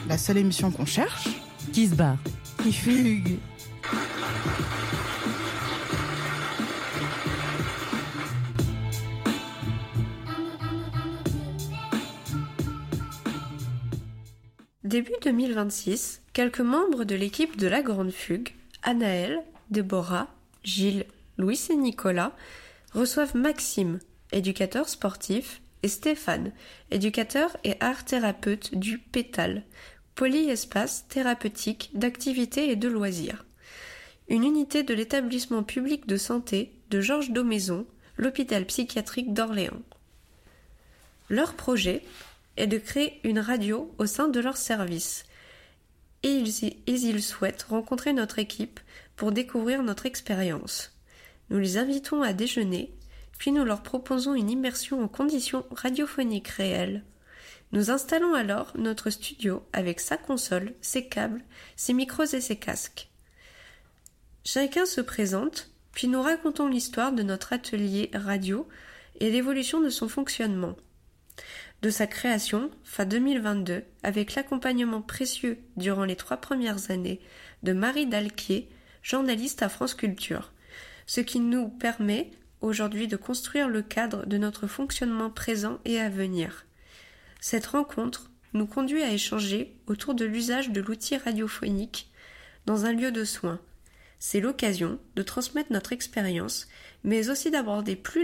la seule émission qu'on cherche, qui se barre, qui fugue. Début 2026, quelques membres de l'équipe de la Grande Fugue, Anaël, Déborah, Gilles, Louis et Nicolas, reçoivent Maxime, éducateur sportif, et Stéphane, éducateur et art thérapeute du Pétale, polyespace thérapeutique d'activités et de loisirs. Une unité de l'établissement public de santé de Georges Daumaison, l'hôpital psychiatrique d'Orléans. Leur projet est de créer une radio au sein de leur service. Et ils souhaitent rencontrer notre équipe pour découvrir notre expérience. Nous les invitons à déjeuner, puis nous leur proposons une immersion en conditions radiophoniques réelles. Nous installons alors notre studio avec sa console, ses câbles, ses micros et ses casques. Chacun se présente, puis nous racontons l'histoire de notre atelier radio et l'évolution de son fonctionnement. De sa création, fin 2022, avec l'accompagnement précieux durant les 3 premières années de Marie Dalquier, journaliste à France Culture, ce qui nous permet aujourd'hui de construire le cadre de notre fonctionnement présent et à venir. Cette rencontre nous conduit à échanger autour de l'usage de l'outil radiophonique dans un lieu de soins. C'est l'occasion de transmettre notre expérience, mais aussi d'aborder plus